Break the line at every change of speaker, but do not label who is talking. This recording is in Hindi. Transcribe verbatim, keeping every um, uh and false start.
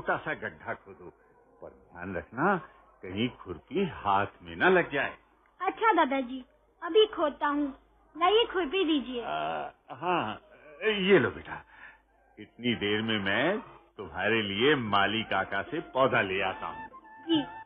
छोटा सा गड्ढा खोदो, पर ध्यान रखना कहीं खुरपी हाथ में न लग जाए।
अच्छा दादाजी, अभी खोदता हूँ। लाइए खुरपी दीजिए।
हाँ, ये लो बेटा। इतनी देर में मैं तुम्हारे लिए माली काका से पौधा ले आता हूँ।
जी।